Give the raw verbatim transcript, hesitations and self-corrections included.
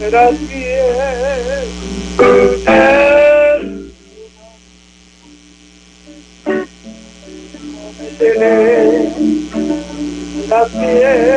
serás fiel. Él no me tiene la piel.